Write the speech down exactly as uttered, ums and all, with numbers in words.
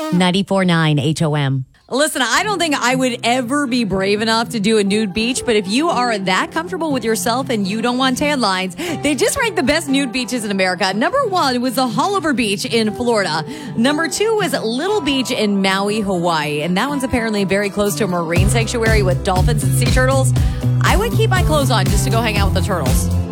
ninety-four point nine H O M. Listen, I don't think I would ever be brave enough to do a nude beach, but if you are that comfortable with yourself and you don't want tan lines, they just ranked the best nude beaches in America. Number one was the Haulover Beach in Florida. Number two was Little Beach in Maui, Hawaii. And that one's apparently very close to a marine sanctuary with dolphins and sea turtles. I would keep my clothes on just to go hang out with the turtles.